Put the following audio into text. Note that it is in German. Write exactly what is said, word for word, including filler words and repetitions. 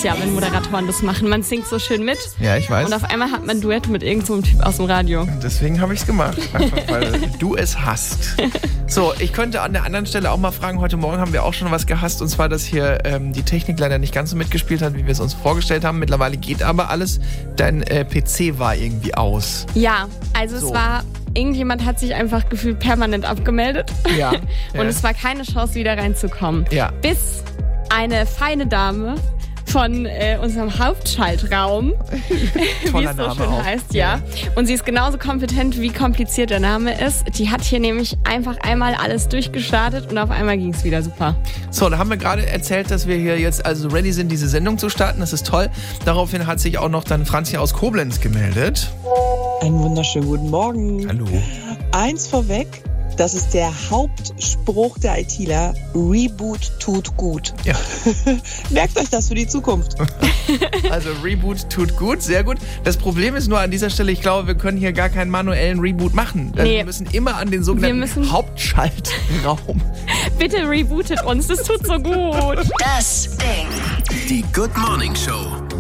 es ja, wenn Moderatoren das machen. Man singt so schön mit. Ja, ich weiß. Und auf einmal hat man ein Duett mit irgendeinem so Typ aus dem Radio. Deswegen habe ich es gemacht. Einfach weil du es hasst. So, ich könnte an der anderen Stelle auch mal fragen, heute Morgen haben wir auch schon was gehasst, und zwar, dass hier ähm, die Technik leider nicht ganz so mitgespielt hat, wie wir es uns vorgestellt haben. Mittlerweile geht aber alles. Dein äh, P C war irgendwie aus. Ja, also so. Es war... Irgendjemand hat sich einfach gefühlt permanent abgemeldet. Ja. Und ja. es war keine Chance, wieder reinzukommen. Ja. Bis eine feine Dame von äh, unserem Hauptschaltraum, wie es so schön auch. heißt, ja. ja. Und sie ist genauso kompetent, wie kompliziert der Name ist. Die hat hier nämlich einfach einmal alles durchgestartet und auf einmal ging es wieder super. So, da haben wir gerade erzählt, dass wir hier jetzt also ready sind, diese Sendung zu starten. Das ist toll. Daraufhin hat sich auch noch dann Franzi aus Koblenz gemeldet. Einen wunderschönen guten Morgen. Hallo. Eins vorweg, das ist der Hauptspruch der ITler. Reboot tut gut. Ja. Merkt euch das für die Zukunft. Also Reboot tut gut, sehr gut. Das Problem ist nur an dieser Stelle, ich glaube, wir können hier gar keinen manuellen Reboot machen. Also nee. Wir müssen immer an den sogenannten müssen... Hauptschaltraum. Bitte rebootet uns, das tut so gut. Das Ding. Die Good Morning Show.